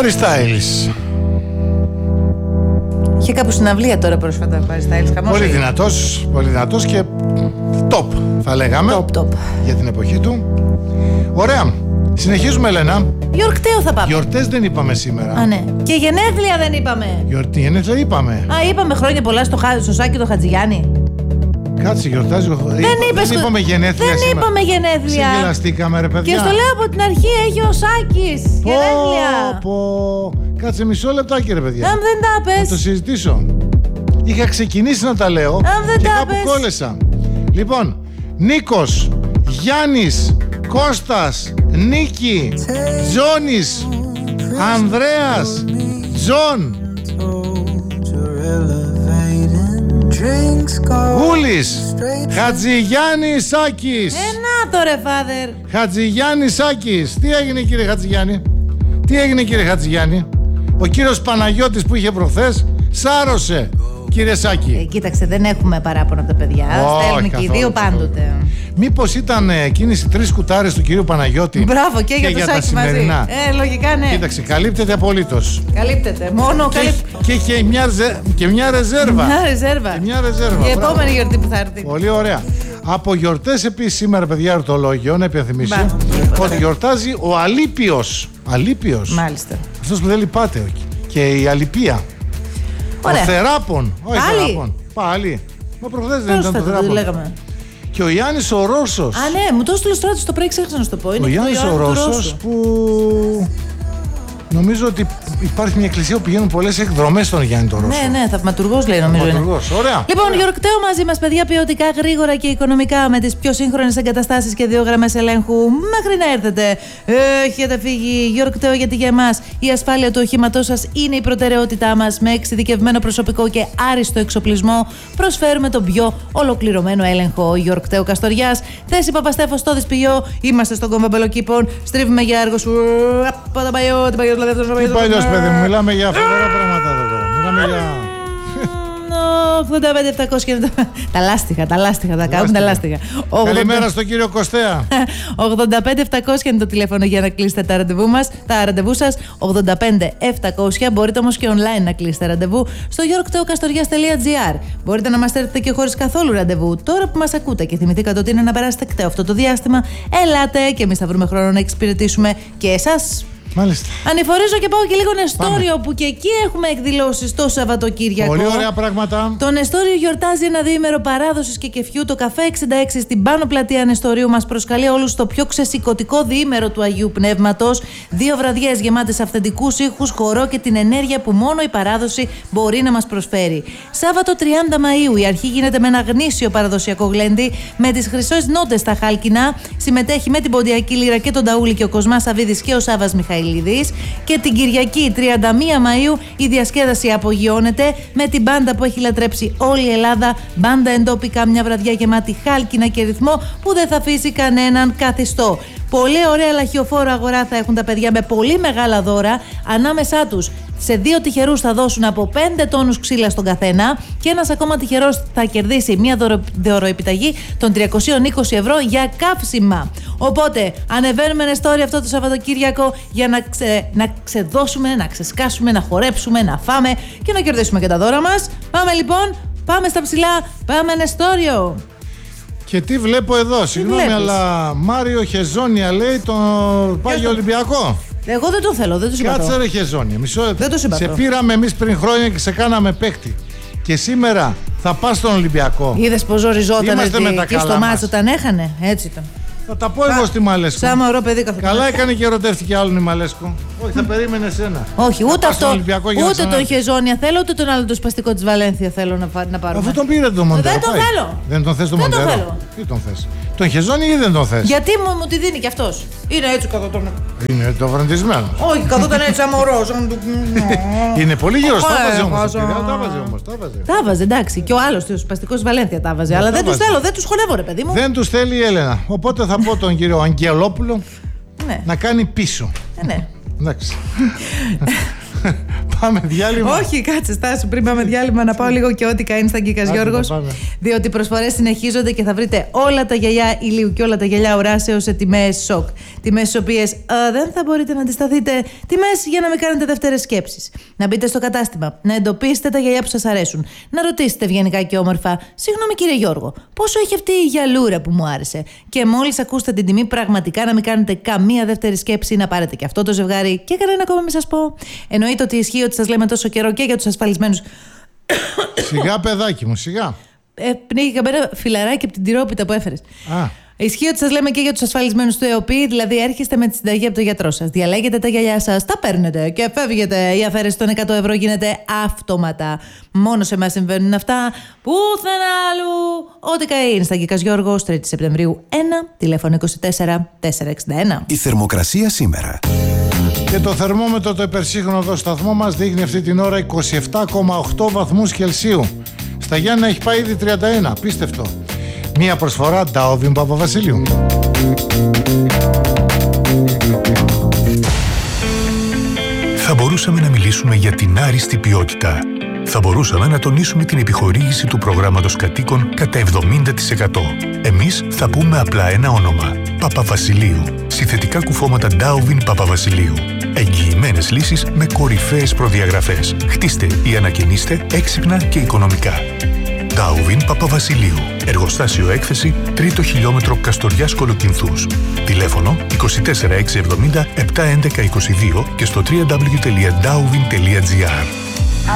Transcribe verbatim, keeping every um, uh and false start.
Harry Styles. Είχε κάπου συναυλία τώρα πρόσφατα Harry Styles. Χαμός. Πολύ δυνατός, πολύ δυνατός και top θα λέγαμε. Top, top. Για την εποχή του. Ωραία. Συνεχίζουμε, Ελένα. Γιορταίο θα πάμε. Γιορτές δεν είπαμε σήμερα. Α, ναι. Και γενέθλια δεν είπαμε. Γιορτή, γενέθλια είπαμε. Α, είπαμε χρόνια πολλά στο, χα... στο Σάκη το Χατζηγιάννη. Κάτσε, γιορτάζει. Δεν, Είπα, είπες, δεν είπαμε γενέθλια. Δεν σήμερα. είπαμε γενέθλια. Συγκελαστήκαμε, ρε παιδιά. Και στο λέω από την αρχή έχει ο Σάκης. Γενέθλια. Πω, κάτσε μισό λεπτάκι, ρε παιδιά. Αν δεν τα πες. Θα το συζητήσω. Είχα ξεκινήσει να τα λέω. Αν δεν και τα κάπου πες. κόλλεσα. Λοιπόν, Νίκος, Γιάννης, Κώστας, Νίκη, Τζόνης, Ανδρέας, Τζον, Γούλης, Χατζηγιάννης Σάκης. Ενά το ρε φάδερ. Χατζηγιάννης Σάκης. Τι έγινε, κύριε Χατζηγιάννη? Τι έγινε, κύριε Χατζηγιάννη? Ο κύριος Παναγιώτης που είχε προχθές σάρωσε, κύριε Σάκη. Ε, κοίταξε, δεν έχουμε παράπονα από τα παιδιά. Όχι, Στέλνουν και οι δύο καθόλου, πάντοτε. Μήπως ήταν εκείνες οι τρεις κουτάρες του κυρίου Παναγιώτη? Μπράβο, και, και για το τα Σάκη μαζί. σημερινά. Ε, λογικά ναι. Κοίταξε, καλύπτεται απολύτως. Καλύπτεται. Μόνο Και, καλύπ... και, και, μια, ρεζε- και μια ρεζέρβα. Μια ρεζέρβα. Και μια ρεζέρβα. Η Μπράβο. επόμενη γιορτή που θα έρθει. Πολύ ωραία. Από γιορτές επίσης σήμερα, παιδιά, εορτολόγιο, να επιθυμίσω Μπα, ότι γιορτάζει ο Αλίπιος. Αλίπιος. Μάλιστα. Αυτός που δεν λυπάται. Και η Αλιπία. Ωραία. Ο Θεράπων. Όχι Πάλι. Θεράπων. Πάλι. Μα προχθές δεν ήταν το Πρόσφατα το Θεράπων. λέγαμε. Και ο Γιάννης ο Ρώσος. Α, ναι, μου το έστειλε τώρα το πρωί, ξέχασα να σου το πω. Είναι Ο και το Γιάννης ο Ιωάννη του Ρώσος Ρώσου. που νομίζω ότι υπάρχει μια εκκλησία που πηγαίνουν πολλές εκδρομές στον Γιάννη τον Ρώσο. Ναι, ναι, θαυματουργός λέει νομίζω. είναι. Θαυματουργός. Ωραία. Λοιπόν, γιορταίο μαζί μας, παιδιά, ποιοτικά, γρήγορα και οικονομικά με τις πιο σύγχρονες εγκαταστάσεις και δύο γραμμές ελέγχου μέχρι να έρθετε. Έχετε φύγει. Γιορταίο, γιατί για εμάς η ασφάλεια του οχήματός σας είναι η προτεραιότητά μας. Με εξειδικευμένο προσωπικό και άριστο εξοπλισμό προσφέρουμε τον πιο ολοκληρωμένο έλεγχο. Γιορταίο Καστοριάς, θέση Παπαστέφο στο Δυσπηλιό. Είμαστε στον Κομβεμπελοκήπων. Στρίβουμε για έργο σου. Από τον παλιό, την παλιό, δηλαδή αυτό. Τι παλιός, παιδί μου, μιλάμε για φοβερά πράγματα εδώ πέρα. Μιλάμε για. ογδόντα πέντε επτακόσια. Τα λάστιχα, τα λάστιχα, τα κάνουν τα λάστιχα. Καλημέρα στον κύριο Κωστέα. ογδόντα πέντε επτακόσια είναι το τηλέφωνο για να κλείσετε τα ραντεβού μας, τα ραντεβού σας. ογδόντα πέντε επτακόσια. Μπορείτε όμως και online να κλείσετε ραντεβού στο γιορκτεοκαστοριάς τελεία τζι άρ. Μπορείτε να μας στέλνετε και χωρίς καθόλου ραντεβού. Τώρα που μας ακούτε και θυμηθήκατε ότι είναι να περάσετε κταίο αυτό το διάστημα, ελάτε και εμείς θα βρούμε χρόνο να εξυπηρετήσουμε και εσάς. Μάλιστα. Ανηφορίζω και πάω και λίγο Νεστόριο, που και εκεί έχουμε εκδηλώσεις το Σαββατοκύριακο. Πολύ ωραία πράγματα. Το Νεστόριο γιορτάζει ένα διήμερο παράδοσης και κεφιού. Το καφέ εξήντα έξι στην Πάνω Πλατεία Νεστορίου μας προσκαλεί όλους στο πιο ξεσηκωτικό διήμερο του Αγίου Πνεύματος. Δύο βραδιές γεμάτες αυθεντικούς ήχους, χορό και την ενέργεια που μόνο η παράδοση μπορεί να μας προσφέρει. Σάββατο τριάντα Μαΐου η αρχή γίνεται με ένα γνήσιο παραδοσιακό γλέντι με τις χρυσές νότες στα χάλκινα. Συμμετέχει με την Ποντιακή Λύρα και τον Ταούλη και ο Κοσμάς Σαββίδης και ο Σάββας Μιχαηλίδης. Και την Κυριακή τριάντα μία Μαΐου η διασκέδαση απογειώνεται με την μπάντα που έχει λατρέψει όλη η Ελλάδα. Μπάντα εντόπικα, μια βραδιά γεμάτη χάλκινα και ρυθμό που δεν θα αφήσει κανέναν καθιστό. Πολύ ωραία λαχιοφόρο αγορά θα έχουν τα παιδιά με πολύ μεγάλα δώρα. Ανάμεσά τους σε δύο τυχερούς θα δώσουν από πέντε τόνους ξύλα στον καθένα και ένας ακόμα τυχερός θα κερδίσει μια δωρο, δωροεπιταγή των τριακόσια είκοσι ευρώ για καύσιμα. Οπότε ανεβαίνουμε Νεστόριο αυτό το Σαββατοκύριακο για να, ξε, να ξεδώσουμε, να ξεσκάσουμε, να χορέψουμε, να φάμε και να κερδίσουμε και τα δώρα μας. Πάμε λοιπόν, πάμε στα ψηλά, πάμε Νεστόριο. Και τι βλέπω εδώ, συγγνώμη, βλέπεις? αλλά Μάριο Χεζόνια λέει το Πάγιο Ολυμπιακό. Εγώ δεν το θέλω, δεν το συμπαθώ. Κάτσε ρε Χεζόνια, μισό λεπτό. Δεν το συμπαθώ. Σε πήραμε εμείς πριν χρόνια και σε κάναμε παίκτη. Και σήμερα θα πας στον Ολυμπιακό. Είδες πως ζοριζόταν Είμαστε με τα εκεί καλά στο μας. μάτσο όταν έχανε, έτσι ήταν. Θα τα πω εγώ στη Μαλέσκο. Σαν μωρό παιδί καθόλου. Καλά έκανε και ερωτεύτηκε άλλον η Μαλέσκο. Όχι, θα περίμενε εσένα. Όχι, Θα ούτε πας στον αυτό. Ολυμπιακό για να Ούτε τον ξανάρθει. Χεζόνια θέλω, ούτε τον άλλο το σπαστικό της Βαλένθια θέλω να, φα- να πάρουμε. Αφού τον πήρε τον Μοντέρο. Δεν τον πάει. θέλω. Δεν τον θες τον Δεν τον Μοντέρο. θέλω. Τι τον θες? Τον Χεζόνι ή δεν τον θες? Γιατί μου, μου τη δίνει κι αυτός. Είναι έτσι καθόταν. Είναι το βροντισμένο. Όχι, καθόταν έτσι σαν μωρό. Σαν του- Είναι πολύ γύρω. Τα βάζει όμως. Έχασα. Τα βάζει όμως. Τα βάζει. Τα βάζε, εντάξει. Και ο άλλος ο σπαστικός της Βαλένθια τα βάζε. Αλλά τα δεν τους βάζει. θέλω, δεν τους χωνεύω, ρε παιδί μου. Δεν τους θέλει η Έλενα. Οπότε θα πω τον κύριο Αγγελόπουλο Ναι, να κάνει πίσω. ε, ναι. Εντάξει. πάμε διάλειμμα. Όχι, κάτσε, στάσου πριν πάμε διάλειμμα να πάω λίγο και ό,τι κάνει στα Γκίκας Γιώργος. Διότι οι προσφορές συνεχίζονται και θα βρείτε όλα τα γυαλιά ηλίου και όλα τα γυαλιά ουράσεως σε τιμές σοκ. Τιμές στις οποίες δεν θα μπορείτε να αντισταθείτε. Τιμές για να μην κάνετε δεύτερες σκέψεις. Να μπείτε στο κατάστημα, να εντοπίσετε τα γυαλιά που σας αρέσουν. Να ρωτήσετε ευγενικά και όμορφα, συγγνώμη κύριε Γιώργο, πόσο έχει αυτή η γυαλούρα που μου άρεσε. Και μόλις ακούσετε την τιμή, πραγματικά να μην κάνετε καμία δεύτερη σκέψη, να πάρετε και αυτό το ζευγάρι και κανένα ακόμα μην σας πω. Εννοείται ότι ισχύει ότι σας λέμε τόσο καιρό και για τους ασφαλισμένους. Σιγά, παιδάκι μου, σιγά. Ε, πνίγηκα με ένα φιλαράκι από την τυρόπιτα που έφερες. Α. Ισχύει ότι σας λέμε και για τους ασφαλισμένους του ΕΟΠΗ, δηλαδή έρχεστε με τη συνταγή από τον γιατρό σας, διαλέγετε τα γυαλιά σας, τα παίρνετε και φεύγετε. Η αφαίρεση των εκατό ευρώ γίνεται αυτόματα. Μόνο σε εμάς συμβαίνουν αυτά, πουθενά αλλού. Ό,τι καεί στα Γκίκας Γιώργος, τρίτη Σεπτεμβρίου ένα, τηλέφωνο είκοσι τέσσερα τετρακόσια εξήντα ένα. Η θερμοκρασία σήμερα. Και το θερμόμετρο το υπερσύγχρονο εδώ σταθμό μας δείχνει αυτή την ώρα είκοσι επτά κόμμα οκτώ βαθμούς Κελσίου. Στα Γιάννενα έχει πάει ήδη τριάντα ένα, απίστευτο. Μία προσφορά Ντάοβιν Παπαβασιλείου. Θα μπορούσαμε να μιλήσουμε για την άριστη ποιότητα. Θα μπορούσαμε να τονίσουμε την επιχορήγηση του προγράμματος κατοίκων κατά εβδομήντα τοις εκατό. Εμείς θα πούμε απλά ένα όνομα. Παπαβασιλείου. Συνθετικά κουφώματα Ντάοβιν Παπαβασιλείου. Εγγυημένες λύσεις με κορυφαίες προδιαγραφές. Χτίστε ή ανακαινίστε έξυπνα και οικονομικά. Ντάοβιν Παπαβασιλείου. Εργοστάσιο έκθεση, τρίτο χιλιόμετρο Καστοριάς Κολοκυνθούς. Τηλέφωνο είκοσι τέσσερα εξακόσια εβδομήντα επτακόσια έντεκα είκοσι δύο και στο double-u double-u double-u τελεία ντάουβιν τελεία τζι άρ.